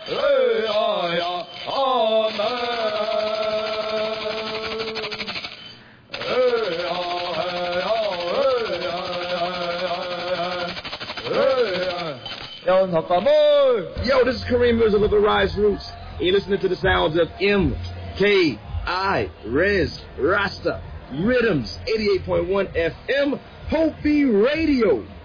Yo, this is Kareem Mirza of the Rise Roots. And you're listening to the sounds of M.K.I. Rez Rasta Rhythms, 88.1 FM, Hopi Radio.